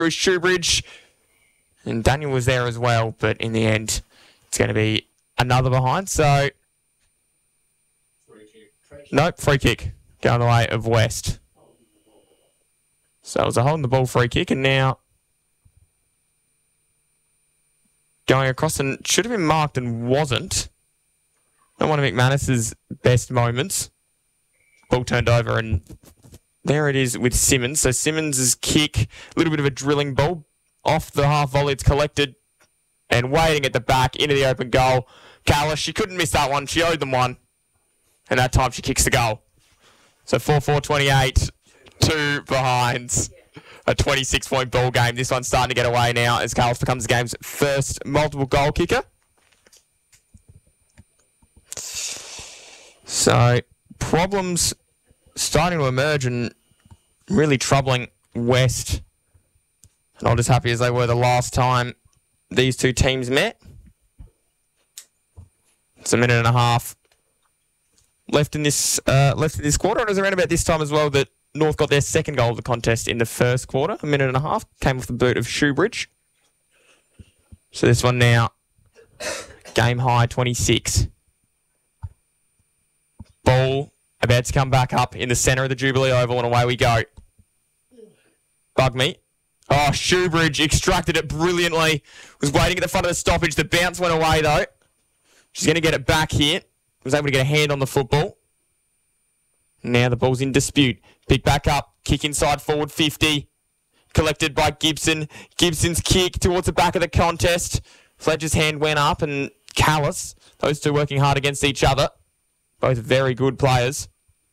was Shoebridge. And Daniel was there as well, but in the end, it's going to be another behind. So, nope, free kick going the way of West. So it was a holding the ball free kick, and now going across, and should have been marked and wasn't. Not one of McManus's best moments. Ball turned over, and there it is with Simmons. So Simmons' kick, a little bit of a drilling ball. Off the half volley, it's collected and waiting at the back into the open goal. Callis, she couldn't miss that one. She owed them one. And that time she kicks the goal. So 4-4-28, 2 behinds. A 26-point ball game. This one's starting to get away now as Callis becomes the game's first multiple goal kicker. So problems starting to emerge and really troubling West. Not as happy as they were the last time these two teams met. It's a minute and a half left in this quarter. And it was around about this time as well that North got their second goal of the contest in the first quarter. A minute and a half. Came off the boot of Shoebridge. So this one now, game high 26. Ball about to come back up in the centre of the Jubilee Oval, and away we go. Bug me. Oh, Shoebridge extracted it brilliantly. Was waiting at the front of the stoppage. The bounce went away, though. She's going to get it back here. Was able to get a hand on the football. Now the ball's in dispute. Pick back up. Kick inside forward 50. Collected by Gibson. Gibson's kick towards the back of the contest. Fletcher's hand went up, and Callis. Those two working hard against each other. Both very good players.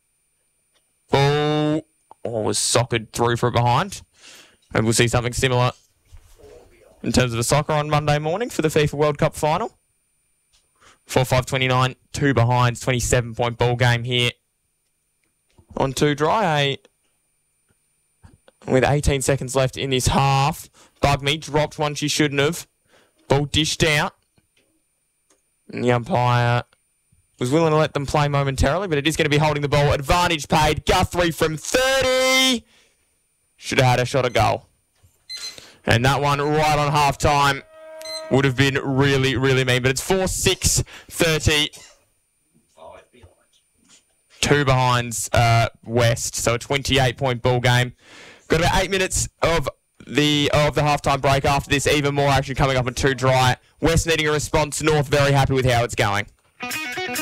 Ball was socced through from behind. And we'll see something similar in terms of the soccer on Monday morning for the FIFA World Cup final. 4-5-29, 2 behinds, 27-point ball game here on 2 dry. With 18 seconds left in this half. Bugme dropped one she shouldn't have. Ball dished out. And the umpire was willing to let them play momentarily, but it is going to be holding the ball. Advantage paid. Guthrie from 30. Should have had a shot at goal. And that one right on half-time would have been really, really mean. But it's 4-6-30. 2 behinds West. So a 28-point ball game. Got about 8 minutes of the half-time break after this. Even more action coming up on 2 dry. West needing a response. North very happy with how it's going.